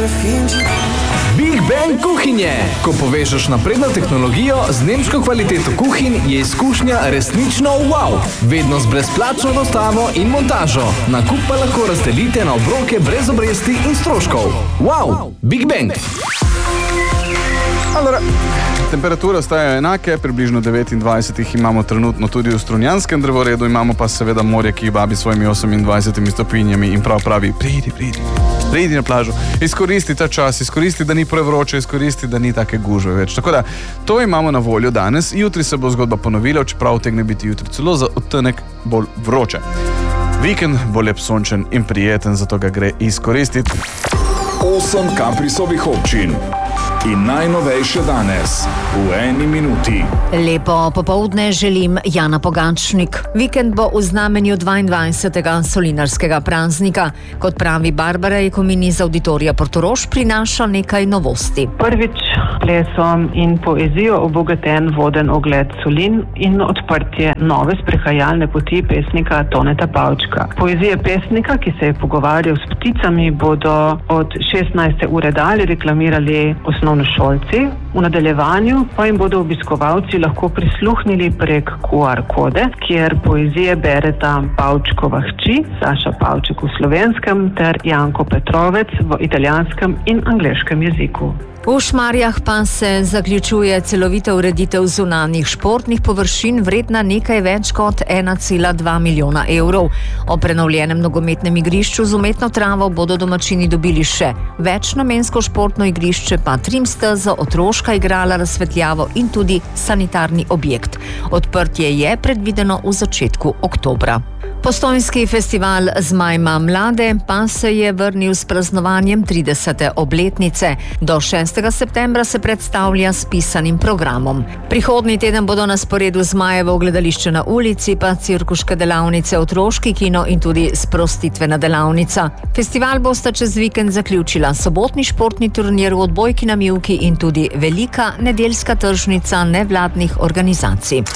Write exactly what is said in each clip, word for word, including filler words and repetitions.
Big Bang kuhinje. Ko povežeš napredno tehnologijo z nemško kvaliteto kuhinj, je izkušnja resnično wow. Vedno z brezplačno dostavo in montažo. Nakup pa lahko razdelite na obroke brez obresti in stroškov. Wow, Big Bang. Allora, temperature ostajajo enake, približno devetindvajset jih imamo trenutno tudi v Strunjanskem drevoredu, imamo pa seveda morje, ki babi svojimi osemindvajsetimi stopinjami in prav pravi, pridi, pridi, pridi na plažo, izkoristi ta čas, izkoristi, da ni prevroče, izkoristi, da ni take gužve več. Tako da, to imamo na voljo danes, jutri se bo zgodba ponovila, čeprav utegne biti jutri celo za odtenek bolj vroče. Vikend bo lep sončen in prijeten, zato ga gre izkoristiti. Osem Caprisovih občin. In najnovejše danes, v eni minuti. Lepo popoldne želim Jana Pogačnik. Vikend bo v znamenju dvaindvajsetega solinarskega praznika. Kot pravi Barbara Jekomin iz Auditorija Portorož, prinaša nekaj novosti. Prvič plesom in poezijo obogaten voden ogled Solin in odprtje nove sprehajalne poti pesnika Toneta Pavčka. Poezije pesnika, ki se je pogovarjal s pticami, bodo od šestnajste ure dalje reklamirali osnovnošolci. V nadaljevanju pa jim bodo obiskovalci lahko prisluhnili prek Q R kode, kjer poezije bereta Pavčkova hči, Saša Pavček v slovenskem ter Janko Petrovec v italijanskem in angleškem jeziku. V Šmarjah pa se zaključuje celovita ureditev zunanjih športnih površin vredna nekaj več kot ena cela dva milijona evrov. O prenovljenem nogometnem igrišču z umetno travo bodo domačini dobili še večnamensko športno igrišče, pa trim stezo, otroška igrala, razsvetljavo in tudi sanitarni objekt. Odprtje je predvideno v začetku oktobra. Postojnski festival Zmajma mlade pa se je vrnil s praznovanjem tridesete obletnice. Do šestega septembra se predstavlja s pisanim programom. Prihodnji teden bodo na sporedu Zmajevo gledališče na ulici, pa cirkuške delavnice, otroški kino in tudi sprostitvena delavnica. Festival bosta čez vikend zaključila sobotni športni turnir v odbojki na mivki in tudi velika nedeljska tržnica nevladnih organizacij.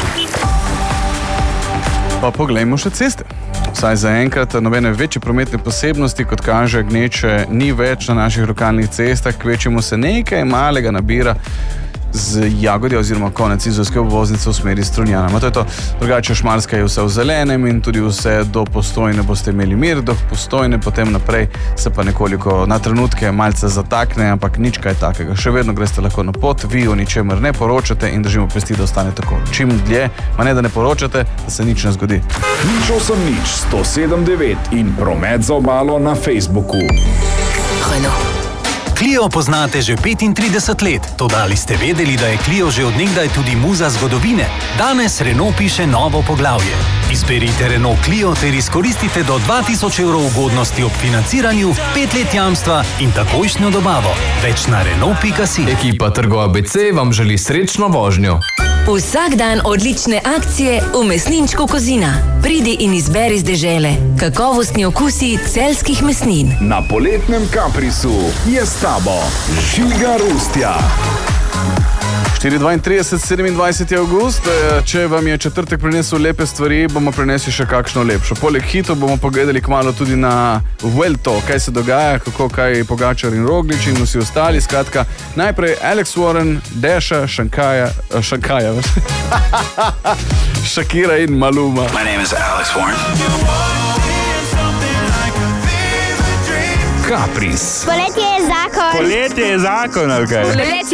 Pa poglejmo še ceste. Vsaj za enkrat nobene večje prometne posebnosti, kot kaže gneče, ni več na naših lokalnih cestah, kvečemo se nekaj malega nabira z Jagodja oziroma konec izolske obvoznice v smeri Strunjana. Ma to je to, drugače Šmarska je vse v zelenem in tudi vse do Postojne boste imeli mir, do Postojne potem naprej se pa nekoliko na trenutke malce zatakne, ampak nič kaj takega. Še vedno greste lahko na pot, vi o ničemer ne poročate in držimo pesti, da ostane tako. Čim dlje, ma ne da ne poročate, da se nič ne zgodi. Nič osem nič, sto sedem devet in promet za obalo na Facebooku. Renault. Clio poznate že petintrideset let, toda ali ste vedeli, da je Clio že od nekdaj tudi muza zgodovine? Danes Renault piše novo poglavje. Izberite Renault Clio ter izkoristite do dva tisoč evrov ugodnosti ob financiranju, pet let jamstva in takojšnjo dobavo. Več na Renault pika si. Ekipa Trgov A B C vam želi srečno vožnjo. Vsak dan odlične akcije v mesninčku Kozina. Pridi in izberi z dežele. Kakovostni okusi celjskih mesnin. Na poletnem Caprisu je s tabo Žiga Rustja. štiri dvaintrideset, sedemindvajseti avgust. Če vam je četrtek prinesel lepe stvari, bomo prinesli še kakšno lepšo. Poleg hitov bomo pogledali kmalu tudi na Vuelto, kaj se dogaja, kako kaj Pogačar in Roglič in vsi ostali. Skratka, najprej Alex Warren, Deša, Šankaja, Šankaja, Shakira in Maluma. My name is Alex Warren. Capris. Poletje je zakon. Poletje je zakon, ali kaj? Poletje